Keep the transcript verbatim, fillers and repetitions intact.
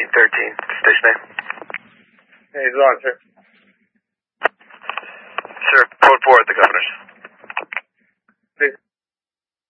nineteen thirteen, station name. Hey, he's on, sir. Sir, code four at the Governor's.